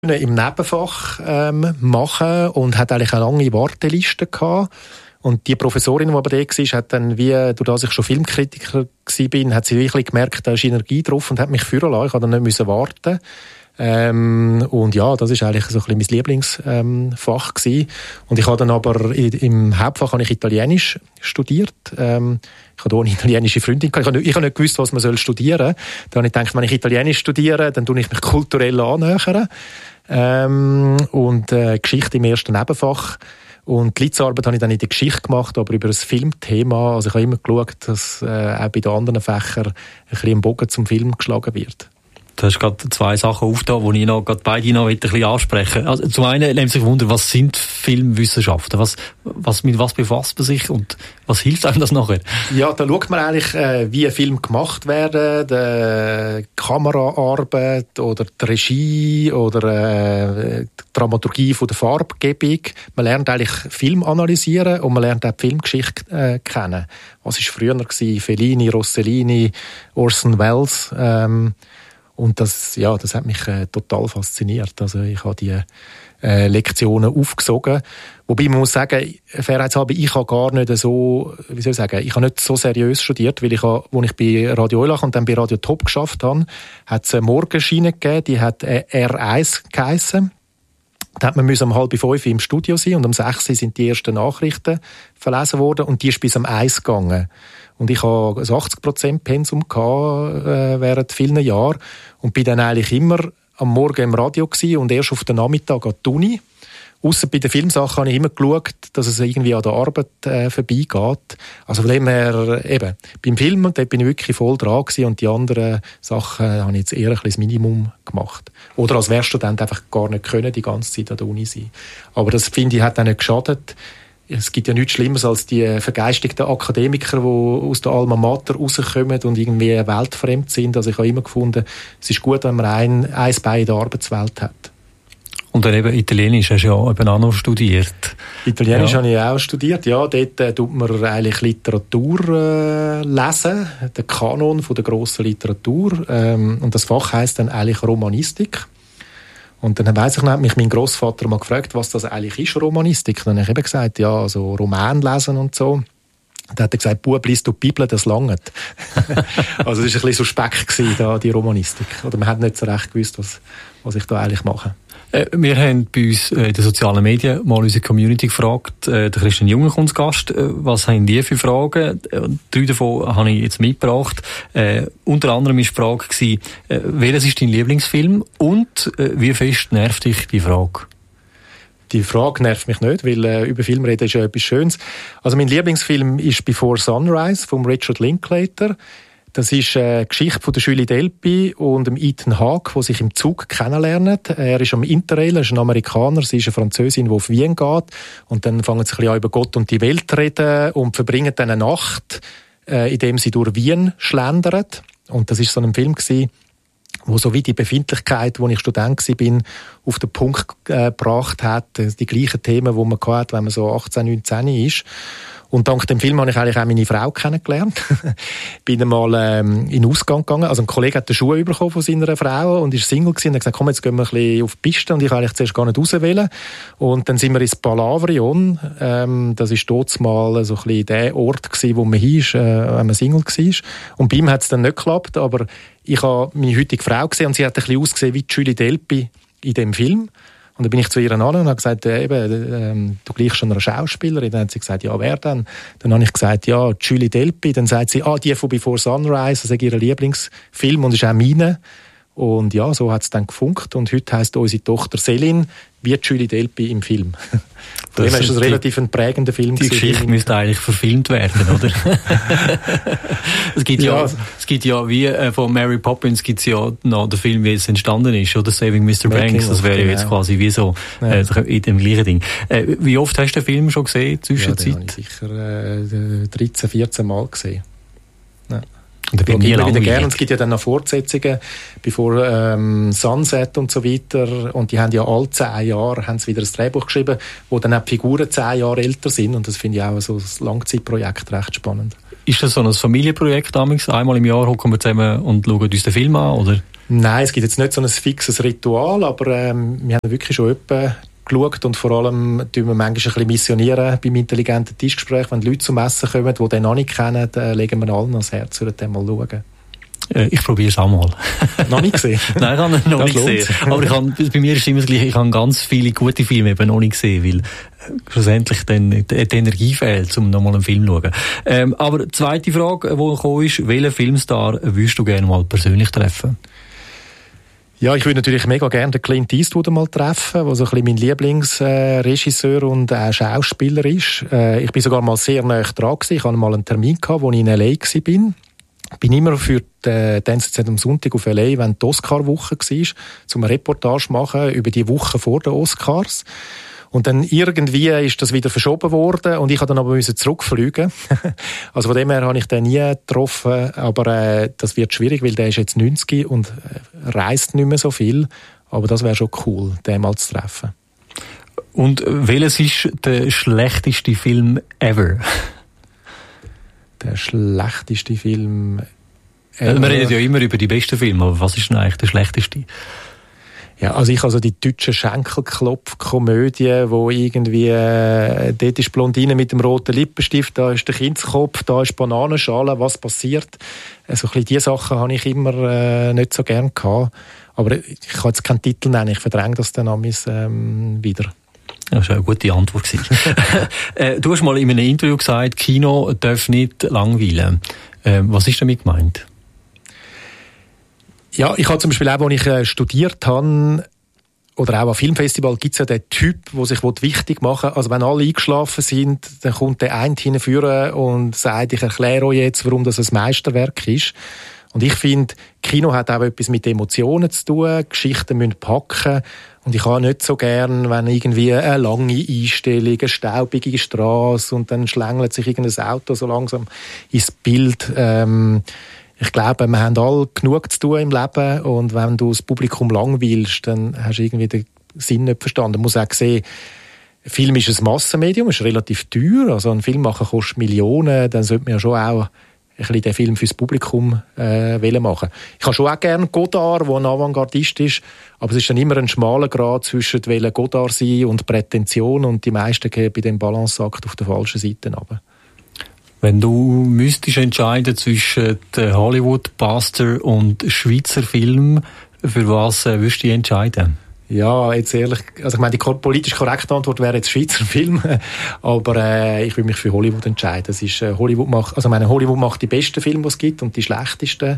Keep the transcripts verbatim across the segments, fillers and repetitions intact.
im Nebenfach ähm, machen und hat eigentlich eine lange Warteliste gehabt. Und die Professorin, die aber da war, hat dann, wie, durch das ich schon Filmkritiker war, hat sie wirklich gemerkt, da ist Energie drauf und hat mich führen lassen. Ich musste dann nicht warten. Ähm, und ja, das ist eigentlich so ein bisschen mein Lieblingsfach gewesen. Und ich habe dann aber im Hauptfach habe ich Italienisch studiert. Ähm, ich hatte auch eine italienische Freundin. Ich habe nicht, ich habe nicht gewusst, was man studieren soll. Da habe ich gedacht, wenn ich Italienisch studiere, dann tue ich mich kulturell annähern. Ähm, und äh, Geschichte im ersten Nebenfach. Und die Litzarbeit habe ich dann in der Geschichte gemacht, aber über ein Filmthema. Also ich habe immer geschaut, dass äh, auch bei den anderen Fächern ein bisschen ein Bogen zum Film geschlagen wird. Du hast gerade zwei Sachen aufgetan, die ich noch, gerade beide noch ein bisschen ansprechen. Also zum einen nimmt sich Wunder, was sind Filmwissenschaften? Was, was, mit was befasst man sich und was hilft einem das nachher? Ja, da schaut man eigentlich, äh, wie ein Film gemacht werden, die Kameraarbeit oder die Regie oder äh, die Dramaturgie von der Farbgebung. Man lernt eigentlich Film analysieren und man lernt auch die Filmgeschichte äh, kennen. Was war früher gewesen? Fellini, Rossellini, Orson Welles. Ähm, Und das, ja, das hat mich äh, total fasziniert. Also ich habe die äh, Lektionen aufgesogen. Wobei man muss sagen, fairheitshalber, ich habe gar nicht so, wie soll ich sagen, ich habe nicht so seriös studiert, weil ich, habe, als ich bei Radio Eulach und dann bei Radio Top geschafft habe, hat es eine Morgenschiene gegeben, die hat äh, R eins geheissen. Da hat man müssen um halb fünf im Studio sein und um sechs sind die ersten Nachrichten verlesen worden und die ist bis um eins gegangen. Und ich hatte ein achtzig Prozent Pensum gehabt, äh, während vielen Jahren und bin dann eigentlich immer am Morgen im Radio gewesen und erst auf den Nachmittag an die Uni. Ausser bei den Filmsachen habe ich immer geschaut, dass es irgendwie an der Arbeit äh, vorbeigeht. Also von dem her, eben, beim Film, dort bin ich wirklich voll dran gewesen und die anderen Sachen habe ich jetzt eher ein bisschen das Minimum gemacht. Oder als Werkstudent einfach gar nicht können, die ganze Zeit an der Uni sein. Aber das, finde ich, hat auch nicht geschadet. Es gibt ja nichts Schlimmeres als die vergeistigten Akademiker, die aus der Alma Mater rauskommen und irgendwie weltfremd sind. Also ich habe immer gefunden, es ist gut, wenn man ein, ein Bein in der Arbeitswelt hat. Und dann eben Italienisch hast du ja eben auch noch studiert. Italienisch ja. habe ich auch studiert, ja. Dort äh, tut man eigentlich Literatur äh, lesen, den Kanon von der grossen Literatur. Ähm, und das Fach heisst dann eigentlich Romanistik. Und dann weiss ich noch, hat mich mein Grossvater mal gefragt, was das eigentlich ist, Romanistik. Dann habe ich eben gesagt, ja, also Roman lesen und so. Dann hat er gesagt, Bub, liest du die Bibel, das langt. Also das war ein bisschen suspekt gewesen, da, die Romanistik. Oder man hat nicht so recht gewusst, was, was ich da eigentlich mache. Äh, wir haben bei uns in den sozialen Medien mal unsere Community gefragt, äh, der Christian Junger kommt zu Gast, äh, was haben die für Fragen? Äh, drei davon habe ich jetzt mitgebracht. Äh, unter anderem war die Frage gewesen, äh, welches ist dein Lieblingsfilm und äh, wie fest nervt dich die Frage? Die Frage nervt mich nicht, weil äh, über Film reden ist ja etwas Schönes. Also mein Lieblingsfilm ist Before Sunrise von Richard Linklater. Das ist eine Geschichte von der Julie Delpy und dem Ethan Hawke, die sich im Zug kennenlernen. Er ist am Interrail, er ist ein Amerikaner, sie ist eine Französin, die auf Wien geht. Und dann fangen sie ein bisschen an, über Gott und die Welt zu reden und verbringen dann eine Nacht, äh, indem sie durch Wien schlendern. Und das ist so ein Film gewesen, wo so wie die Befindlichkeit, wo ich Student war, auf den Punkt äh, gebracht hat. Die gleichen Themen, die man hatte, wenn man so achtzehn, neunzehn ist. Und dank dem Film habe ich eigentlich auch meine Frau kennengelernt. Bin einmal ähm, in den Ausgang gegangen. Also ein Kollege hat den Schuh bekommen von seiner Frau und ist Single gewesen und hat gesagt, komm, jetzt gehen wir ein bisschen auf die Piste. Und ich wollte eigentlich zuerst gar nicht rauswählen. Und dann sind wir ins Palavrion. Ähm, das ist dort mal so ein bisschen der Ort gewesen, wo man hin ist, äh, wenn man Single war. Und bei ihm hat es dann nicht geklappt, aber ich habe meine heutige Frau gesehen und sie hat ein bisschen ausgesehen wie Julie Delpy in dem Film. Und dann bin ich zu ihr an und habe gesagt, äh, eben, ähm, du gleichst schon einer Schauspielerin. Dann hat sie gesagt, ja, wer denn? Dann habe ich gesagt, ja, Julie Delpy. Dann sagt sie, ah, die von Before Sunrise, das ist ihr Lieblingsfilm und ist auch meine. Und ja, so hat es dann gefunkt. Und heute heisst unsere Tochter Selin wie Julie Delpy im Film. Von dem ist das relativ ein prägender Film. Die gewesen. Geschichte müsste eigentlich verfilmt werden, oder? es gibt ja, ja, es gibt ja wie äh, von Mary Poppins gibt's ja noch den Film, wie es entstanden ist, oder Saving Mister Banks. Das wäre genau. Jetzt quasi wie so äh, in dem gleichen Ding. Äh, wie oft hast du den Film schon gesehen zwischenzeit? Ja, den habe ich sicher äh, dreizehn, vierzehn Mal gesehen. Ja. Und da bin ich immer wieder gerne. Und es gibt ja dann noch Fortsetzungen, bevor ähm, Sunset und so weiter. Und die haben ja alle zehn Jahre haben sie wieder ein Drehbuch geschrieben, wo dann auch die Figuren zehn Jahre älter sind. Und das finde ich auch so ein Langzeitprojekt recht spannend. Ist das so ein Familienprojekt damals? Einmal im Jahr hocken wir zusammen und schauen uns den Film an, oder? Nein, es gibt jetzt nicht so ein fixes Ritual, aber ähm, wir haben wirklich schon etwa geschaut und vor allem tun wir manchmal ein bisschen missionieren beim intelligenten Tischgespräch. Wenn Leute zum Essen kommen, die den noch nicht kennen, äh, legen wir allen ans Herz, würden den mal schauen. Ich probiere es auch mal. Noch nicht gesehen? Nein, ich habe ihn noch das nicht gesehen. Aber ich habe, bei mir ist immer das Gleiche, ich habe ganz viele gute Filme eben noch nicht gesehen, weil schlussendlich dann die Energie fehlt, um nochmal einen Film zu schauen. Ähm, aber die zweite Frage, die gekommen ist, welchen Filmstar würdest du gerne mal persönlich treffen? Ja, ich würde natürlich mega gerne den Clint Eastwood mal treffen, der so ein bisschen mein Lieblingsregisseur und auch Schauspieler ist. Äh, ich bin sogar mal sehr nahe dran gewesen. Ich hatte mal einen Termin gehabt, wo ich in L A war. Ich bin immer für die Dance am Sonntag auf L A, wenn die Oscar-Woche war, um eine Reportage zu machen über die Woche vor den Oscars. Und dann irgendwie ist das wieder verschoben worden und ich musste dann aber zurückfliegen. Also von dem her habe ich den nie getroffen, aber äh, das wird schwierig, weil der ist jetzt neunzig und äh, reist nicht mehr so viel. Aber das wäre schon cool, den mal zu treffen. Und welches ist der schlechteste Film ever? Der schlechteste Film ever? Wir reden ja immer über die besten Filme, aber was ist denn eigentlich der schlechteste? Ja, also ich also die deutsche Schenkelklopf-Komödie, wo irgendwie äh, dort ist Blondine mit dem roten Lippenstift, da ist der Kindskopf, da ist Bananenschale, was passiert? Also ein bisschen diese Sachen habe ich immer äh, nicht so gern gehabt. Aber ich kann jetzt keinen Titel nennen, ich verdränge das dann amis, ähm, wieder. Das war eine gute Antwort. äh, du hast mal in einem Interview gesagt, Kino darf nicht langweilen. Äh, was ist damit gemeint? Ja, ich habe zum Beispiel auch, als ich äh, studiert habe, oder auch am Filmfestival, gibt es ja den Typ, der sich wichtig machen will. Also wenn alle eingeschlafen sind, dann kommt der eine hinführen und sagt, ich erkläre euch jetzt, warum das ein Meisterwerk ist. Und ich finde, Kino hat auch etwas mit Emotionen zu tun, Geschichten müssen packen. Und ich habe nicht so gern, wenn irgendwie eine lange Einstellung, eine staubige Straße und dann schlängelt sich irgendein Auto so langsam ins Bild. Ähm, Ich glaube, wir haben alle genug zu tun im Leben und wenn du das Publikum langweilst, dann hast du irgendwie den Sinn nicht verstanden. Man muss auch sehen, Film ist ein Massenmedium, ist relativ teuer, also ein Film machen kostet Millionen, dann sollte man ja schon auch ein bisschen den Film fürs Publikum äh, machen. Ich habe schon auch gerne Godard, der ein Avantgardist ist, aber es ist dann immer ein schmaler Grad zwischen welchen Godard sein und Prätension und die meisten gehen bei dem Balanceakt auf der falschen Seite runter. Wenn du müsstest entscheiden zwischen Hollywood-Buster und Schweizer Film, für was äh, würdest du dich entscheiden? Ja, jetzt ehrlich, also ich meine, die politisch korrekte Antwort wäre jetzt Schweizer Film, aber äh, ich würde mich für Hollywood entscheiden. Das ist, äh, Hollywood macht, also ich meine, Hollywood macht die besten Filme, die es gibt und die schlechtesten.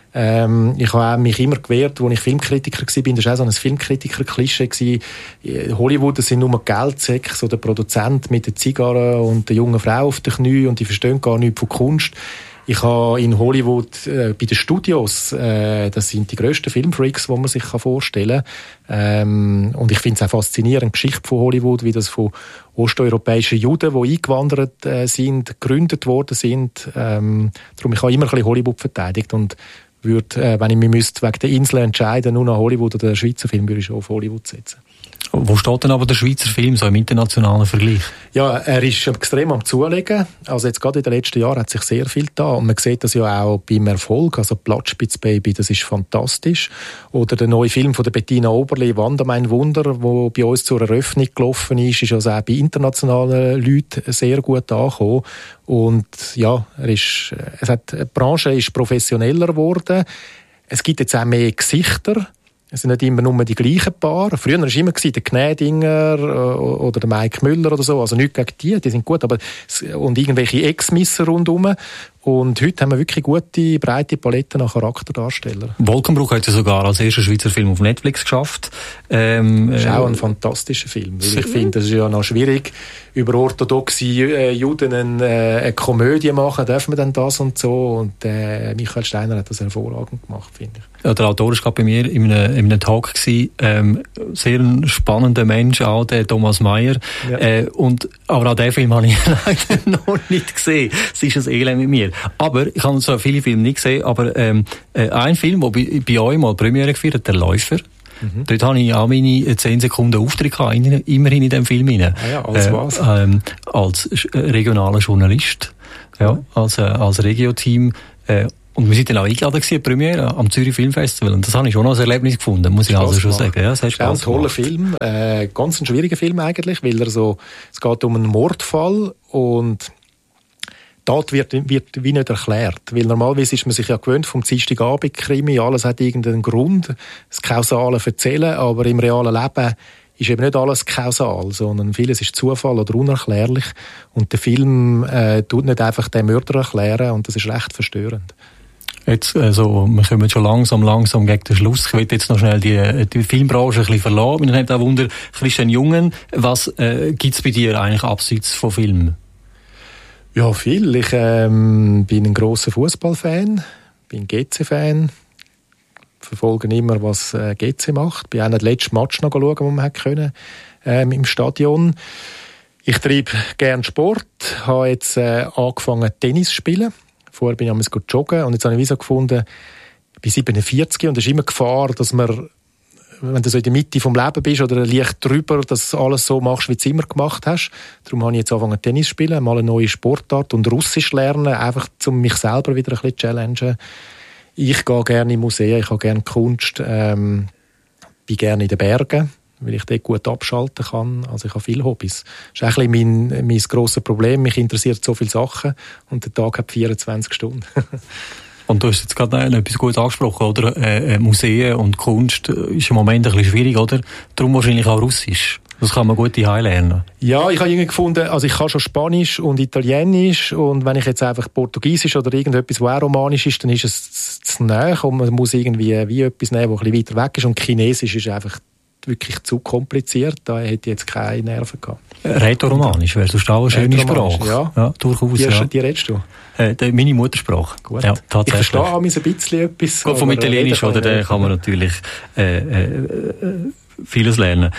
Ähm, ich habe mich immer gewehrt, als ich Filmkritiker war, das war auch so ein Filmkritiker-Klischee. Hollywood, das sind nur Geldsäcke, so der Produzent mit der Zigarre und der jungen Frau auf den Knien und die verstehen gar nichts von Kunst. Ich habe in Hollywood äh, bei den Studios, äh, das sind die grössten Filmfreaks, die man sich vorstellen kann. Ähm, und ich finde es auch faszinierend, die Geschichte von Hollywood, wie das von osteuropäischen Juden, die eingewandert äh, sind, gegründet worden sind. Ähm, darum, ich habe immer ein bisschen Hollywood verteidigt und würde, äh, wenn ich mich müsste wegen der Insel entscheiden, nur noch Hollywood oder den Schweizer Film, würde ich schon auf Hollywood setzen. Wo steht denn aber der Schweizer Film so im internationalen Vergleich? Ja, er ist extrem am Zulegen. Also jetzt gerade in den letzten Jahren hat sich sehr viel getan. Und man sieht das ja auch beim Erfolg. Also Platzspitz-Baby, das ist fantastisch. Oder der neue Film von der Bettina Oberle, Wanda, mein Wunder, der bei uns zur Eröffnung gelaufen ist, ist also auch bei internationalen Leuten sehr gut angekommen. Und ja, er ist, es hat, die Branche ist professioneller geworden. Es gibt jetzt auch mehr Gesichter. Es sind nicht immer nur die gleichen Paar. Früher war es immer der Gnädinger oder der Mike Müller oder so. Also nicht gegen die, die sind gut. Aber und irgendwelche Ex-Misser rundherum. Und heute haben wir wirklich gute, breite Palette nach Charakterdarstellern. Wolkenbruch hat ja sogar als erster Schweizer Film auf Netflix geschafft. Ähm, das ist auch ein fantastischer Film. Weil ich finde, es ist ja noch schwierig, über orthodoxe äh, Juden eine, äh, eine Komödie machen. Dürfen wir denn das und so? Und äh, Michael Steiner hat das hervorragend gemacht, finde ich. Ja, der Autor war gerade bei mir in einem, in einem Talk gewesen. Ähm, sehr ein spannender Mensch, auch der Thomas Meyer. Ja. Äh, und, aber auch den Film habe ich leider noch nicht gesehen. Es ist ein Elend mit mir. Aber, ich habe so viele Filme nicht gesehen, aber ähm, äh, ein Film, der bei, bei euch mal Premiere gefeiert hat, «Der Läufer». Mhm. Dort hatte ich auch meine zehn Sekunden Auftritt gehabt, immerhin in diesem Film rein. Ah ja, als was? Äh, ähm, als regionaler Journalist, ja, als, äh, als Regio-Team. Äh, Und wir sind dann auch eingeladen gewesen, Premiere am Zürich Filmfestival. Und das habe ich schon noch ein Erlebnis gefunden, muss ich also schon sagen. Ja, das ist ein toller Film. Äh, ganz ein schwieriger Film eigentlich, weil er so, es geht um einen Mordfall und Tat wird, wird wie nicht erklärt. Weil normalerweise ist man sich ja gewöhnt vom Dienstagabend-Krimi, alles hat irgendeinen Grund, das Kausale erzählen, aber im realen Leben ist eben nicht alles kausal, sondern vieles ist Zufall oder unerklärlich. Und der Film äh, tut nicht einfach den Mörder erklären und das ist recht verstörend. Jetzt, also, wir kommen schon langsam, langsam gegen den Schluss. Ich will jetzt noch schnell die, die Filmbranche ein bisschen verlassen. Mich nimmt auch Wunder, Christian Jungen, was äh, gibt's bei dir eigentlich abseits von Filmen? Ja, viel. Ich ähm, bin ein grosser Fußballfan, bin G C-Fan, verfolge immer, was äh, G C macht. Bin auch den letzten Match noch schauen, den man hätte können, ähm, im Stadion. Ich treibe gerne Sport, habe jetzt äh, angefangen Tennis zu spielen. Vorher bin ich einmal joggen und jetzt habe ich wie so gefunden, ich bin siebenundvierzig und es ist immer Gefahr, dass man, wenn du so in der Mitte vom Leben bist oder leicht drüber, dass du alles so machst, wie du es immer gemacht hast. Darum habe ich jetzt angefangen Tennis zu spielen, mal eine neue Sportart und Russisch lernen, einfach um mich selber wieder ein bisschen zu challengen. Ich gehe gerne in Museen, ich habe gerne Kunst, ähm, bin gerne in den Bergen, weil ich dort gut abschalten kann. Also ich habe viele Hobbys. Das ist ein bisschen mein, mein grosses Problem. Mich interessiert so viele Sachen und der Tag hat vierundzwanzig Stunden. Und du hast jetzt gerade etwas gut angesprochen, oder? Äh, Museen und Kunst ist im Moment ein bisschen schwierig, oder? Darum wahrscheinlich auch Russisch. Das kann man gut daheim lernen. Ja, ich habe irgendwie gefunden, also ich kann schon Spanisch und Italienisch und wenn ich jetzt einfach Portugiesisch oder irgendetwas, was auch romanisch ist, dann ist es zu nahe und man muss irgendwie wie etwas nehmen, das ein bisschen weiter weg ist und Chinesisch ist einfach wirklich zu kompliziert, da hätte ich jetzt keine Nerven gehabt. Rätoromanisch wäre sonst auch eine schöne Sprache. Ja, ja durchaus. Die, ja. die redest du? Äh, die, meine Muttersprache. Gut. Ja, tatsächlich. Ich verstehe auch ein bisschen etwas. Gut, vom Italienisch, oder? Da kann man natürlich äh, äh, vieles lernen.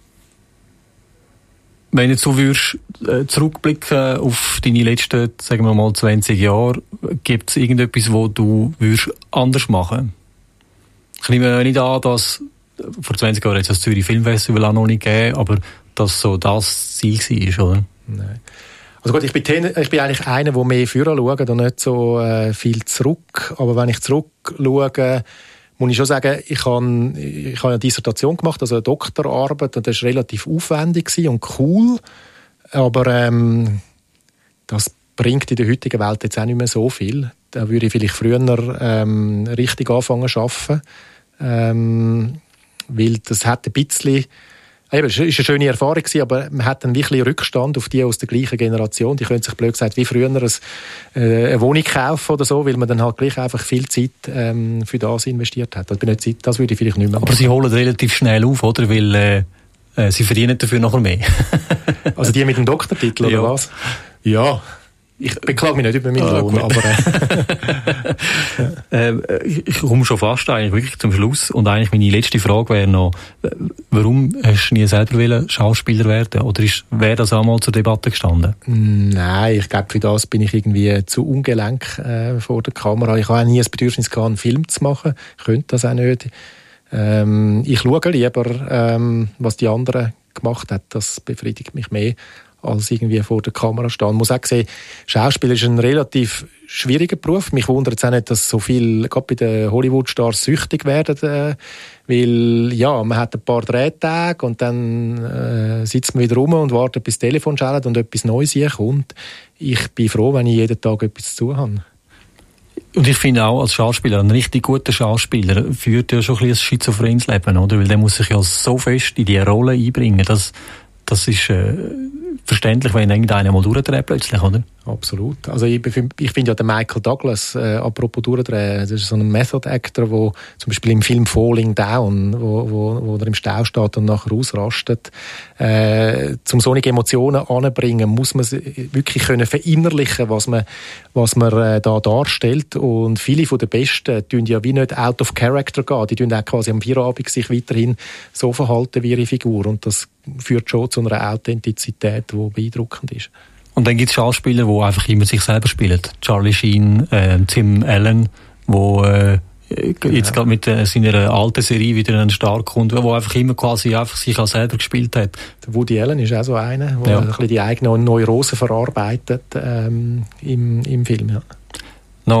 Wenn jetzt du würdest, äh, zurückblicken auf deine letzten, sagen wir mal, zwanzig Jahre, gibt es irgendetwas, wo du würdest anders machen? Ich nehme nicht an, dass vor zwanzig Jahren jetzt das Zürich Filmfestival auch noch nicht gegeben, aber dass so das Ziel war, oder? Nein. Also gut, ich bin, ten, ich bin eigentlich einer, der mehr vorher schaut und nicht so äh, viel zurück. Aber wenn ich zurückschaue, muss ich schon sagen, ich habe, ich habe eine Dissertation gemacht, also eine Doktorarbeit, und das war relativ aufwendig und cool. Aber ähm, das bringt in der heutigen Welt jetzt auch nicht mehr so viel. Da würde ich vielleicht früher ähm, richtig anfangen zu arbeiten. Ähm, weil das hat ein bisschen, eben, es war eine schöne Erfahrung, aber man hat dann wirklich Rückstand auf die aus der gleichen Generation. Die können sich blöd gesagt wie früher ein, äh, eine Wohnung kaufen oder so, weil man dann halt gleich einfach viel Zeit ähm, für das investiert hat. Das, nicht Zeit, das würde ich vielleicht nicht mehr machen. Aber sie holen relativ schnell auf, oder? Weil äh, äh, sie verdienen dafür noch mehr. Also die mit dem Doktortitel, oder ja. Was? Ja. Ich beklage mich nicht über meinen ah, Lohn, aber äh, äh, ich, ich komme schon fast eigentlich wirklich zum Schluss und eigentlich meine letzte Frage wäre noch, warum hast du nie selber wollen Schauspieler werden oder wäre das einmal zur Debatte gestanden? Nein, ich glaube, für das bin ich irgendwie zu ungelenk äh, vor der Kamera. Ich habe auch nie das Bedürfnis gehabt, einen Film zu machen. Ich könnte das auch nicht. Ähm, ich schaue lieber, ähm, was die anderen gemacht haben. Das befriedigt mich mehr, als irgendwie vor der Kamera stehen. Ich muss auch sehen, Schauspieler ist ein relativ schwieriger Beruf. Mich wundert es auch nicht, dass so viele, gerade bei den Hollywood-Stars, süchtig werden. Äh, weil, ja, man hat ein paar Drehtage und dann äh, sitzt man wieder rum und wartet, bis das Telefon schallt und etwas Neues kommt. Ich bin froh, wenn ich jeden Tag etwas zu tun habe. Und ich finde auch, als Schauspieler, ein richtig guter Schauspieler führt ja schon ein bisschen ein schizophrenes Leben, oder? Weil der muss sich ja so fest in die Rolle einbringen. Das, das ist äh, verständlich, wenn irgendeiner mal durchdreht plötzlich, oder? Absolut. Also ich, ich finde ja den Michael Douglas, äh, apropos durchdrehen, das ist so ein Method-Actor, wo zum Beispiel im Film Falling Down, wo, wo, wo er im Stau steht und nachher ausrastet, äh, zum solche Emotionen anbringen, muss man wirklich können verinnerlichen, was man, was man äh, da darstellt. Und viele von den Besten tun ja wie nicht out of character gehen, die tun auch quasi am Feierabend sich weiterhin so verhalten wie ihre Figur. Und das führt schon zu einer Authentizität, die beeindruckend ist. Und dann gibt es Schauspieler, die einfach immer sich selber spielen. Charlie Sheen, äh, Tim Allen, wo äh, jetzt gerade mit äh, seiner alten Serie wieder einen Start kommt, wo einfach immer quasi einfach sich auch selber gespielt hat. Der Woody Allen ist auch so einer, der ja. ein bisschen die eigenen Neurosen verarbeitet ähm, im, im Film. Ja. Noch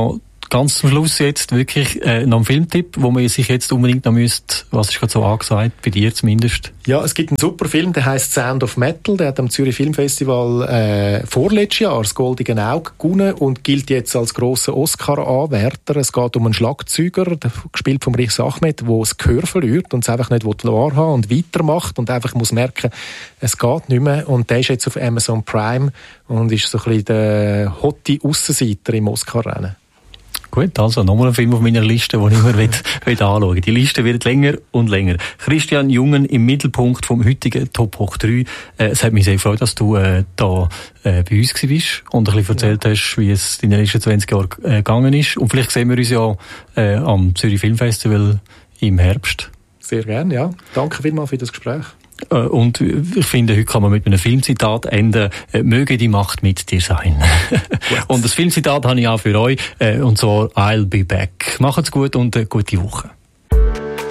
ganz zum Schluss jetzt wirklich äh, noch ein Filmtipp, wo man sich jetzt unbedingt noch müsste, was ist gerade so angesagt, bei dir zumindest? Ja, es gibt einen super Film, der heisst Sound of Metal, der hat am Zürich Filmfestival äh, vorletztes Jahr das Goldene Auge gewonnen und gilt jetzt als grosser Oscar-Anwärter. Es geht um einen Schlagzeuger, gespielt von Riz Ahmed, der das Gehör verliert und es einfach nicht wahrhaben und weitermacht und einfach muss merken, es geht nicht mehr. Und der ist jetzt auf Amazon Prime und ist so ein bisschen der hotte Aussenseiter im Oscar-Rennen. Gut, also nochmal ein Film auf meiner Liste, den ich mir will, will anschauen will. Die Liste wird länger und länger. Christian Jungen im Mittelpunkt vom heutigen Top Hoch drei. Äh, es hat mich sehr gefreut, dass du äh, da äh, bei uns warst und ein bisschen erzählt ja. hast, wie es in den letzten zwanzig Jahren äh, gegangen ist. Und vielleicht sehen wir uns ja äh, am Zürich Filmfestival im Herbst. Sehr gerne, ja. Danke vielmals für das Gespräch. Und ich finde, heute kann man mit einem Filmzitat enden, möge die Macht mit dir sein. Und das Filmzitat habe ich auch für euch, und zwar I'll be back. Macht's gut und eine gute Woche.